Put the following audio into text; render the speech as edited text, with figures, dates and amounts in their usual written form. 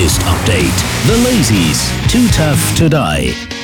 Latest Update. The Lazies. Too Tough to Die.